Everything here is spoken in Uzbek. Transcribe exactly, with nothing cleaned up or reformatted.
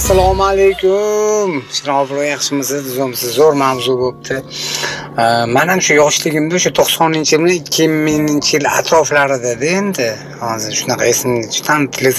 Assalomu alaykum. Shirobro, yaxshimisiz? Tuzumsiz? Zo'r mavzu bo'pti. Men ham shu yoshligimda o'sha to'qsoninchi yil, ikki minginchi yil atroflarida endi. Hozir shunaqa esimda juda